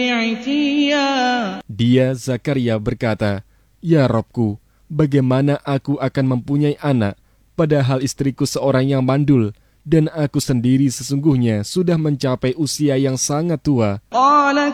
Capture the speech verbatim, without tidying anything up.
Dia Zakaria berkata, "Ya Robku, bagaimana aku akan mempunyai anak, padahal istriku seorang yang mandul, dan aku sendiri sesungguhnya sudah mencapai usia yang sangat tua."